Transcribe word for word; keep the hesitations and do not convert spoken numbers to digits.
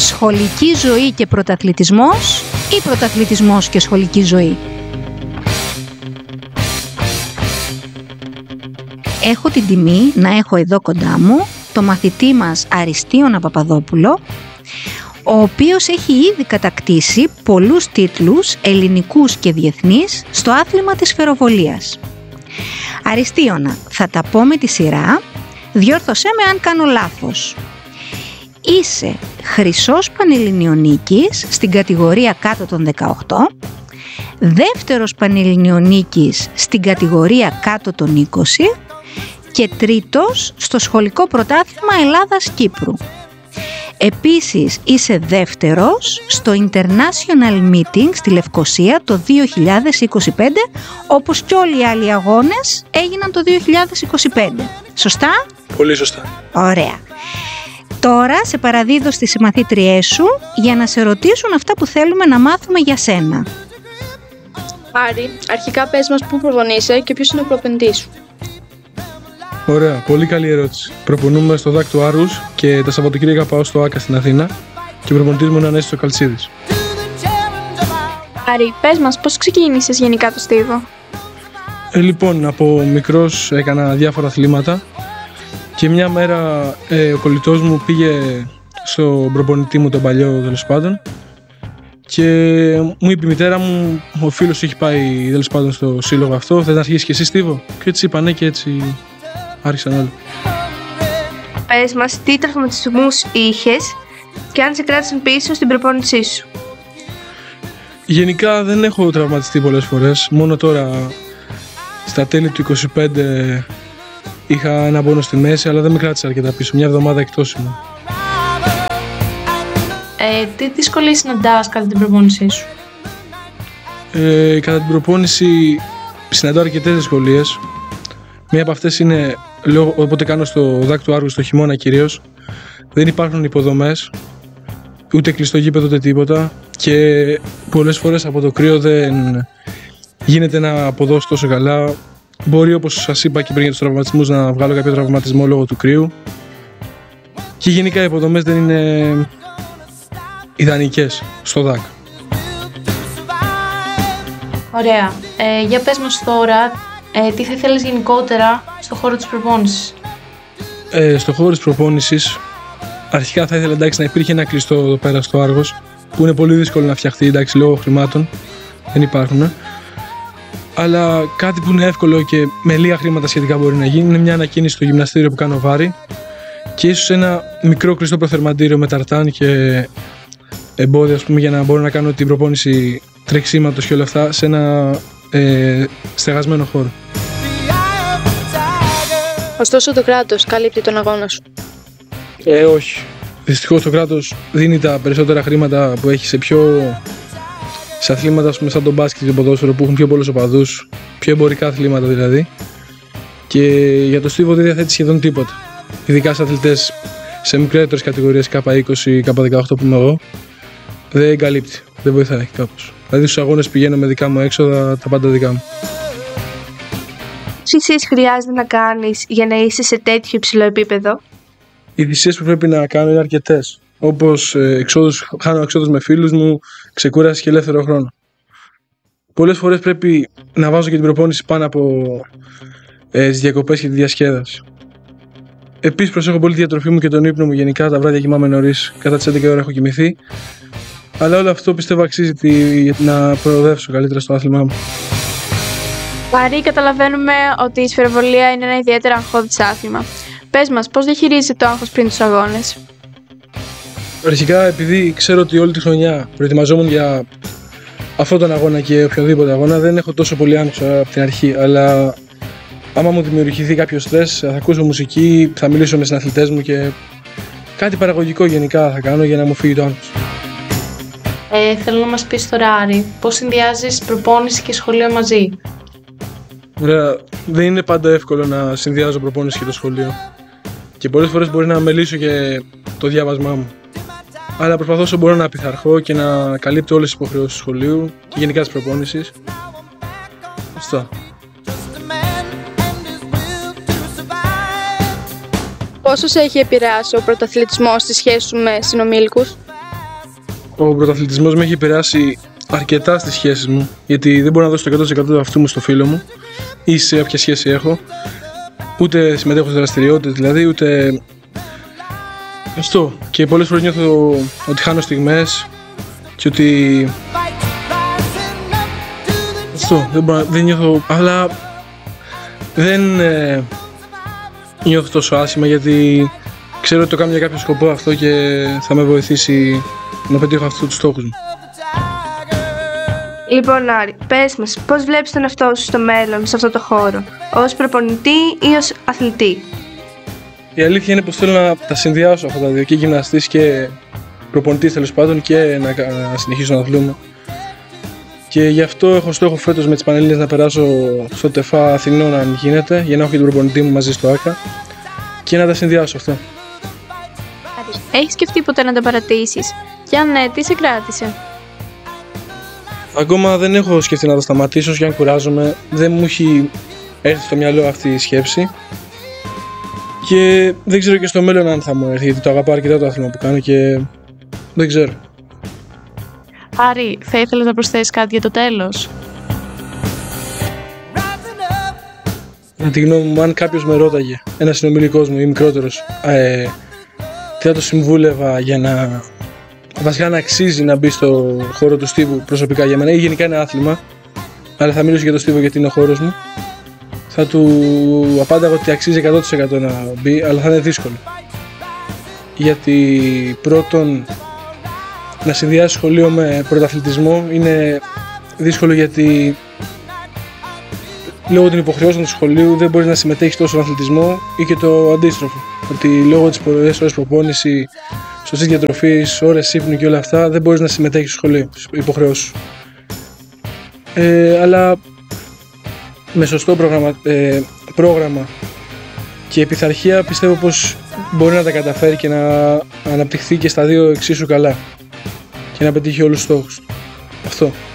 Σχολική ζωή και πρωταθλητισμός ή πρωταθλητισμός και σχολική ζωή? Έχω την τιμή να έχω εδώ κοντά μου το μαθητή μας Αριστείωνα Παπαδόπουλο, ο οποίος έχει ήδη κατακτήσει πολλούς τίτλους ελληνικούς και διεθνείς στο άθλημα της σφαιροβολίας. Αριστείωνα, θα τα πω με τη σειρά, διόρθωσέ με αν κάνω λάθος. Είσαι χρυσός πανελληνιονίκης στην κατηγορία κάτω των δεκαοκτώ, δεύτερος πανελληνιονίκης στην κατηγορία κάτω των είκοσι και τρίτος στο σχολικό πρωτάθλημα Ελλάδας-Κύπρου. Επίσης είσαι δεύτερος στο International Meeting στη Λευκοσία το δύο χιλιάδες είκοσι πέντε, όπως και όλοι οι άλλοι αγώνες έγιναν το δύο χιλιάδες είκοσι πέντε. Σωστά? Πολύ σωστά. Ωραία. Τώρα σε παραδίδω στις συμμαθήτριές σου για να σε ρωτήσουν αυτά που θέλουμε να μάθουμε για σένα. Άρη, αρχικά πες μας πού προπονείσαι και ποιος είναι ο προπονητής σου. Ωραία, πολύ καλή ερώτηση. Προπονούμε στο ΔΑΚ του Άρους και τα Σαββατοκύριακα πάω στο ΆΚΑ στην Αθήνα και προπονητής μου είναι ο Ανέστης ο Καλτσίδης. Άρη, πες μας πώς ξεκίνησες γενικά το στίβο. Ε, λοιπόν, από μικρός έκανα διάφορα αθλήματα και μια μέρα ε, ο κολλητός μου πήγε στον προπονητή μου τον παλιό, τέλος πάντων, και μου είπε η μητέρα μου, ο φίλος σου έχει πάει τέλος πάντων στο σύλλογο αυτό, θες να αρχίσεις και εσύ στίβο? Και έτσι είπα ναι και έτσι άρχισαν όλοι. Πες μας τι τραυματισμούς είχες και αν σε κράτησαν πίσω στην προπόνησή σου. Γενικά δεν έχω τραυματιστεί πολλές φορές, μόνο τώρα στα τέλη του είκοσι πέντε είχα ένα πόνο στη μέση, αλλά δεν με κράτησε αρκετά πίσω, μια εβδομάδα εκτός ήμουν. Ε, τι δυσκολίες συναντάς κατά την προπόνησή σου? Ε, κατά την προπόνηση συναντάω αρκετές δυσκολίες. Μία από αυτές είναι, λόγω, όποτε κάνω στο ΔΑΚ του Άργου στο χειμώνα κυρίως, δεν υπάρχουν υποδομές, ούτε κλειστό γήπεδο ούτε τίποτα και πολλές φορές από το κρύο δεν γίνεται να αποδώσω τόσο καλά. Μπορεί, όπως σας είπα και πριν για τους τραυματισμούς, να βγάλω κάποιο τραυματισμό λόγω του κρύου και γενικά οι υποδομές δεν είναι ιδανικές στο ΔΑΚ. Ωραία. Ε, για πες μας τώρα, ε, τι θα ήθελες γενικότερα στο χώρο της προπόνησης. Ε, στο χώρο της προπόνησης, αρχικά θα ήθελα εντάξει, να υπήρχε ένα κλειστό εδώ πέρα στο Άργος, που είναι πολύ δύσκολο να φτιαχτεί, εντάξει, λόγω χρημάτων, δεν υπάρχουν. Αλλά κάτι που είναι εύκολο και με λίγα χρήματα σχετικά μπορεί να γίνει είναι μια ανακαίνιση στο γυμναστήριο που κάνω βάρη και ίσως ένα μικρό κλειστό προθερμαντήριο με ταρτάν και εμπόδια, ας πούμε, για να μπορώ να κάνω την προπόνηση τρεξίματος και όλα αυτά σε ένα ε, στεγασμένο χώρο. Ωστόσο το κράτος καλύπτει τον αγώνα σου. Ε, όχι. Δυστυχώς το κράτος δίνει τα περισσότερα χρήματα που έχει σε πιο... σε αθλήματα, ας πούμε, σαν τον μπάσκετ και το ποδόσφαιρο που έχουν πιο πολλούς οπαδούς, πιο εμπορικά αθλήματα δηλαδή. Και για το στίβο δεν διαθέτει σχεδόν τίποτα. Ειδικά σε αθλητές σε μικρότερες κατηγορίες κέι είκοσι, κέι δεκαοκτώ που είμαι εγώ, δεν καλύπτει, δεν βοηθάει κάπως. Δηλαδή στους αγώνες πηγαίνω με δικά μου έξοδα, τα πάντα δικά μου. Τι θυσίες χρειάζεται να κάνεις για να είσαι σε τέτοιο υψηλό επίπεδο? Οι θυσίες που πρέπει να κάνω είναι αρκετές. Όπως ε, εξόδους, χάνω εξόδους με φίλους μου, ξεκούραση και ελεύθερο χρόνο. Πολλές φορές πρέπει να βάζω και την προπόνηση πάνω από ε, τις διακοπές και τη διασκέδαση. Επίσης προσέχω πολύ τη διατροφή μου και τον ύπνο μου, γενικά τα βράδια κοιμάμαι νωρίς, κατά τις έντεκα ώρα έχω κοιμηθεί. Αλλά όλο αυτό πιστεύω αξίζει τη, να προοδεύσω καλύτερα στο άθλημά μου. Άρη, καταλαβαίνουμε ότι η σφαιροβολία είναι ένα ιδιαίτερα αγχώδης άθλημα. Πες μας, πώς διαχειρίζεσαι το άγχος πριν τους αγώνες? Αρχικά, επειδή ξέρω ότι όλη τη χρονιά προετοιμαζόμουν για αυτόν τον αγώνα και οποιοδήποτε αγώνα, δεν έχω τόσο πολύ άγχος από την αρχή. Αλλά άμα μου δημιουργηθεί κάποιο στρες, θα ακούσω μουσική, θα μιλήσω με συναθλητές μου και κάτι παραγωγικό γενικά θα κάνω για να μου φύγει το άγχος. Ε, θέλω να μας πεις τώρα, Άρη, πώς συνδυάζεις προπόνηση και σχολείο μαζί? Ωραία, δεν είναι πάντα εύκολο να συνδυάζω προπόνηση και το σχολείο. Και πολλές φορές μπορεί να μελήσω και το διάβασμά μου. Αλλά προσπαθώ όσο μπορώ να πειθαρχώ και να καλύπτω όλες τις υποχρεώσεις του σχολείου και γενικά της προπόνησης. Αυτό. Πόσο σε έχει επηρεάσει ο πρωταθλητισμός στη σχέση σου με συνομήλικους? ο πρωταθλητισμός με έχει επηρεάσει αρκετά στις σχέσεις μου, γιατί δεν μπορώ να δώσω το εκατό τοις εκατό αυτού μου στο φίλο μου ή σε όποια σχέση έχω. Ούτε συμμετέχω σε δραστηριότητες δηλαδή, ούτε αυτό. Και πολλές φορές νιώθω ότι χάνω στιγμές και ότι αυτό, δεν, μπορώ, δεν νιώθω, αλλά δεν ε, νιώθω τόσο άσχημα, γιατί ξέρω ότι το κάνω για κάποιο σκοπό αυτό και θα με βοηθήσει να πετύχω αυτούς τους στόχους μου. Λοιπόν, Άρη, πες μας, πώς βλέπεις τον εαυτό σου στο μέλλον, σε αυτό το χώρο, ως προπονητή ή ως αθλητή? Η αλήθεια είναι πως θέλω να τα συνδυάσω αυτά τα δύο, και γυμναστής και προπονητής τέλος πάντων, και να, να συνεχίσω να αθλούμε. Και γι' αυτό έχω στόχο φέτος με τις Πανελλήνιες να περάσω στο ΤΕΦΑ Αθηνών αν γίνεται, για να έχω και τον προπονητή μου μαζί στο ΆΚΑ και να τα συνδυάσω αυτά. Έχεις σκεφτεί ποτέ να τα παρατήσεις? Και αν ναι, τι σε κράτησε? Ακόμα δεν έχω σκεφτεί να τα σταματήσω, και αν κουράζομαι δεν μου έχει έρθει στο μυαλό αυτή η σκέψη. Και δεν ξέρω και στο μέλλον αν θα μου έρθει, γιατί το αγαπάω αρκετά το άθλημα που κάνω και δεν ξέρω. Άρη, θα ήθελες να προσθέσεις κάτι για το τέλος? Με τη γνώμη μου, αν κάποιος με ρώταγε, ένας συνομιλικός μου ή μικρότερος, ε, τι θα το συμβούλευα για να, βασικά να αξίζει να μπει στο χώρο του στίβου προσωπικά για μένα, ή γενικά είναι άθλημα, αλλά θα μιλήσω για το στίβο γιατί είναι ο χώρος μου, θα του απάνταγα ότι αξίζει εκατό τοις εκατό να μπει, αλλά θα είναι δύσκολο. Γιατί πρώτον, να συνδυάσει σχολείο με πρωταθλητισμό είναι δύσκολο, γιατί λόγω των υποχρεώσεων του σχολείου δεν μπορείς να συμμετέχεις τόσο στον αθλητισμό, ή και το αντίστροφο. Ότι λόγω της πολλές ώρες προπόνηση, σωστής διατροφής, ώρες ύπνου και όλα αυτά, δεν μπορείς να συμμετέχεις στο σχολείο, στις υποχρεώσεις σου. Ε, αλλά με σωστό πρόγραμμα, ε, πρόγραμμα και πειθαρχία πιστεύω πως μπορεί να τα καταφέρει και να αναπτυχθεί και στα δύο εξίσου καλά και να πετύχει όλους τους στόχους. Αυτό.